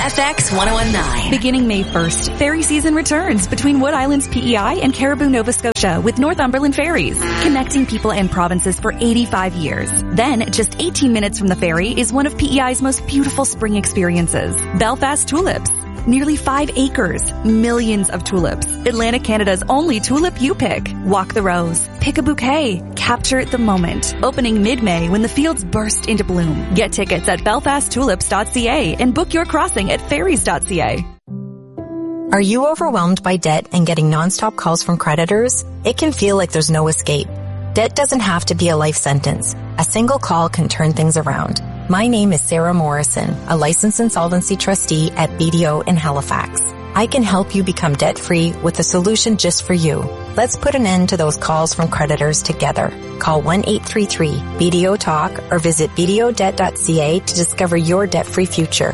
FX 1019. Beginning May 1st, ferry season returns between Wood Island's PEI and Caribou, Nova Scotia with Northumberland Ferries, connecting people and provinces for 85 years. Then, just 18 minutes from the ferry is one of PEI's most beautiful spring experiences, Belfast Tulips. Nearly 5 acres, millions of tulips. Atlantic Canada's only tulip you pick. Walk the rows, pick a bouquet, capture the moment. Opening mid-May when the fields burst into bloom. Get tickets at belfasttulips.ca and book your crossing at ferries.ca. Are you overwhelmed by debt and getting nonstop calls from creditors? It can feel like there's no escape. Debt doesn't have to be a life sentence. A single call can turn things around. My name is Sarah Morrison, a licensed insolvency trustee at BDO in Halifax. I can help you become debt-free with a solution just for you. Let's put an end to those calls from creditors together. Call 1-833-BDO-TALK or visit bdodebt.ca to discover your debt-free future.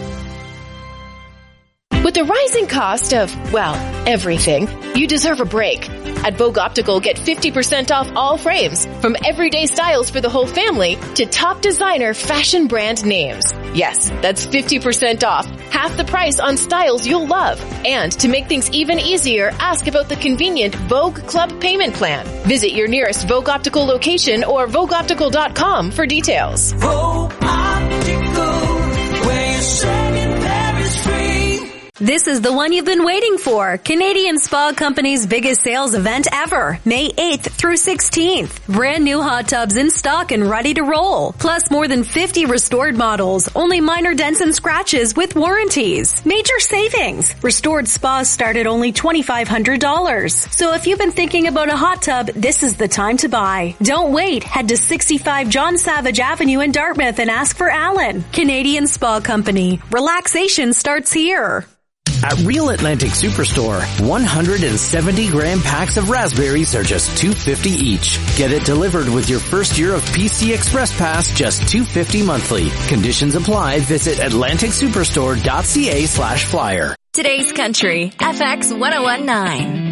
With the rising cost of, well, everything, you deserve a break. At Vogue Optical, get 50% off all frames, from everyday styles for the whole family to top designer fashion brand names. Yes, that's 50% off, half the price on styles you'll love. And to make things even easier, ask about the convenient Vogue Club payment plan. Visit your nearest Vogue Optical location or VogueOptical.com for details. Vogue Optical, where you're saying there is free. This is the one you've been waiting for. Canadian Spa Company's biggest sales event ever. May 8th through 16th. Brand new hot tubs in stock and ready to roll. Plus more than 50 restored models. Only minor dents and scratches with warranties. Major savings. Restored spas start at only $2,500. So if you've been thinking about a hot tub, this is the time to buy. Don't wait. Head to 65 John Savage Avenue in Dartmouth and ask for Alan. Canadian Spa Company. Relaxation starts here. At Real Atlantic Superstore, 170-gram packs of raspberries are just $2.50 each. Get it delivered with your first year of PC Express Pass, just $2.50 monthly. Conditions apply. Visit AtlanticSuperstore.ca/flyer. Today's Country, FX 1019.